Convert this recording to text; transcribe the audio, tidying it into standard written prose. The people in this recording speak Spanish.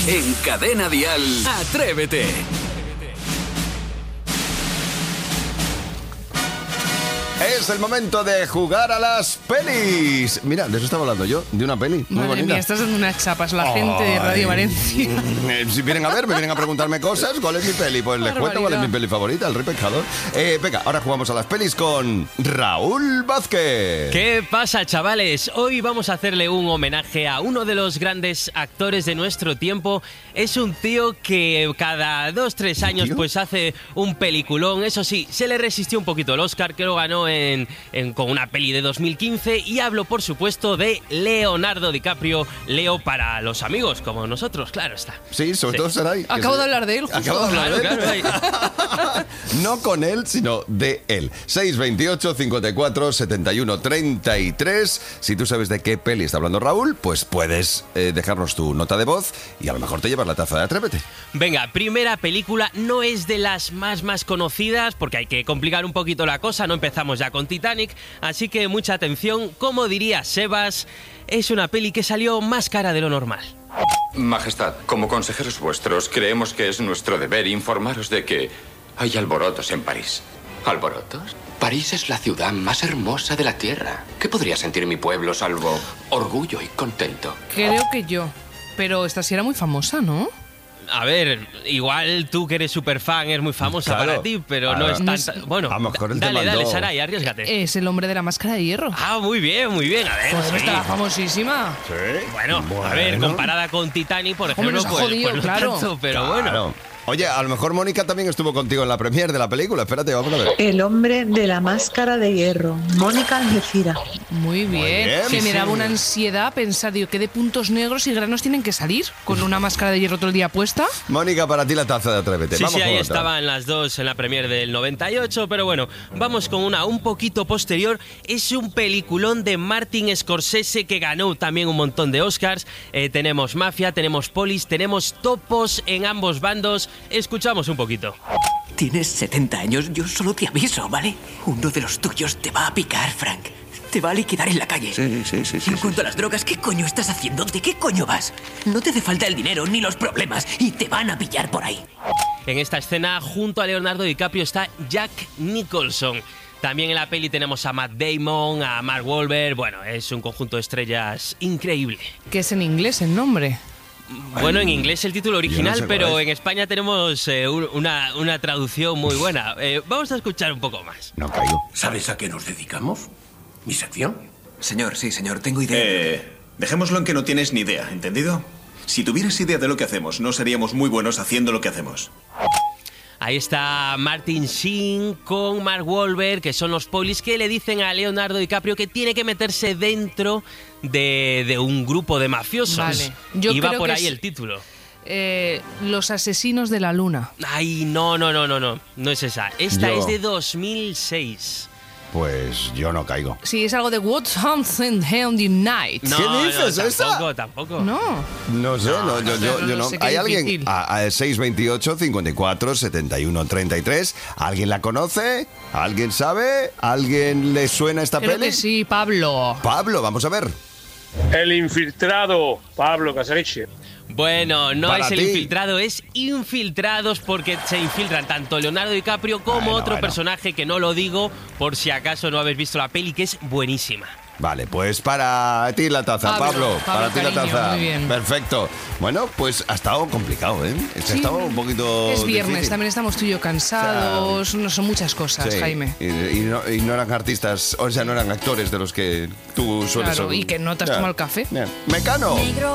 En Cadena Dial, Atrévete. Es el momento de jugar a las pelis. Mira, de eso estaba hablando yo, de una peli muy Madre bonita. mía, estás dando unas chapas la gente de Radio Valencia. Si vienen a ver, me vienen a preguntarme cosas, ¿cuál es mi peli? Pues les cuento cuál es mi peli favorita, El Rey Pescador. Venga, ahora jugamos a las pelis con Raúl Vázquez. ¿Qué pasa, chavales? Hoy vamos a hacerle un homenaje a uno de los grandes actores de nuestro tiempo. Es un tío que cada 2-3 años pues hace un peliculón. Eso sí, se le resistió un poquito el Oscar, que lo ganó con una peli de 2015. Y hablo, por supuesto, de Leonardo DiCaprio. Leo para los amigos, como nosotros, claro está. Sí, sobre todo Saray. Acabo de hablar de él, justo. Acabo de hablar de él. Claro. No con él, sino de él. 628 54 71 33. Si tú sabes de qué peli está hablando Raúl, pues puedes dejarnos tu nota de voz y a lo mejor te llevas la taza de Atrévete. Venga, primera película, no es de las más conocidas porque hay que complicar un poquito la cosa, no empezamos ya con Titanic, así que mucha atención. Como diría Sebas, es una peli que salió más cara de lo normal. Majestad, como consejeros vuestros, creemos que es nuestro deber informaros de que hay alborotos en París. ¿Alborotos? París es la ciudad más hermosa de la Tierra. ¿Qué podría sentir mi pueblo salvo orgullo y contento? Creo que yo. Pero esta sí era muy famosa, ¿no? A ver, igual tú que eres súper fan, es muy famosa para ti, pero no es tan... Bueno, a lo mejor él te dale, mandó... Saray, arriésgate. Es el hombre de la máscara de hierro. Ah, muy bien, a ver. Pues sí. estaba famosísima. Sí. Bueno, a ver, comparada con Titanic, por Hombre, ejemplo, nos ha jodido, pues no claro. tanto, pero Claro. bueno. Oye, a lo mejor Mónica también estuvo contigo en la premiere de la película. Espérate, vamos a ver. El hombre de la máscara de hierro, Mónica Algeciras. Muy bien. bien. Generaba Sí. una ansiedad pensar, digo, ¿qué de puntos negros y granos tienen que salir con una máscara de hierro todo el día puesta? Mónica, para ti la taza de Atrévete. Sí, Vamos sí, ahí con otra. estaban las dos en la premier del 98, pero bueno, vamos con una un poquito posterior. Es un peliculón de Martin Scorsese que ganó también un montón de Oscars. Tenemos Mafia, tenemos Polis, tenemos topos en ambos bandos. Escuchamos un poquito. Tienes 70 años, yo solo te aviso, ¿vale? Uno de los tuyos te va a picar, Frank. Te va a liquidar en la calle. Sí. Y en cuanto a las drogas, ¿qué coño estás haciendo? ¿De qué coño vas? No te hace falta el dinero ni los problemas y te van a pillar por ahí. En esta escena, junto a Leonardo DiCaprio, está Jack Nicholson. También en la peli tenemos a Matt Damon, a Mark Wahlberg. Bueno, es un conjunto de estrellas increíble. Que es en inglés el nombre. Bueno, en inglés el título original, sé cuál pero es. en España tenemos una traducción muy buena. Vamos a escuchar un poco más. No caigo. ¿Sabes a qué nos dedicamos? ¿Mi sección? Señor, sí, señor, tengo idea. Dejémoslo en que no tienes ni idea, ¿entendido? Si tuvieras idea de lo que hacemos, no seríamos muy buenos haciendo lo que hacemos. Ahí está Martin Sheen con Mark Wahlberg, que son los polis que le dicen a Leonardo DiCaprio que tiene que meterse dentro de un grupo de mafiosos. Vale. Yo y va creo por que ahí es- el título. Los asesinos de la luna. Ay, no es esa. Esta Yo- es de 2006. Pues yo no caigo. Sí, es algo de What Haunts in the Night. No, ¿Qué dices, no, esa? tampoco. No. No sé, yo no. sé, qué ¿Hay alguien? difícil. A 628 54 71 33. ¿Alguien la conoce? ¿Alguien sabe? ¿Alguien le suena esta Creo peli? que sí, Pablo. Pablo, vamos a ver. El infiltrado, Pablo Casariche. Bueno, no Para es el ti. infiltrado, es Infiltrados, porque se infiltran tanto Leonardo DiCaprio como otro personaje que no lo digo por si acaso no habéis visto la peli, que es buenísima. Vale, pues para ti la taza, Pablo, para ti la cariño, taza. muy bien. Perfecto. Bueno, pues ha estado complicado, ¿eh? Ha Sí. estado un poquito Es viernes, difícil. también estamos tú y yo cansados, no son muchas cosas, Sí, Jaime. y no eran artistas, o sea, no eran actores de los que tú sueles... Claro, y que no te has Ya. tomado el café. Bien. Mecano.